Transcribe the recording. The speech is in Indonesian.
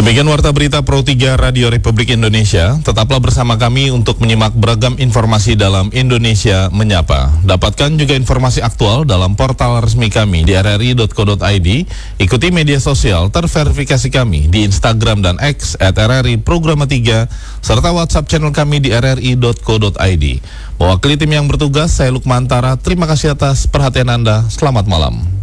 Demikian Warta Berita Pro 3 Radio Republik Indonesia. Tetaplah bersama kami untuk menyimak beragam informasi dalam Indonesia Menyapa. Dapatkan juga informasi aktual dalam portal resmi kami di rri.co.id. Ikuti media sosial terverifikasi kami di Instagram dan X @RRI Programa 3, serta WhatsApp channel kami di rri.co.id. Mewakili tim yang bertugas, saya Lukman Tara. Terima kasih atas perhatian Anda. Selamat malam.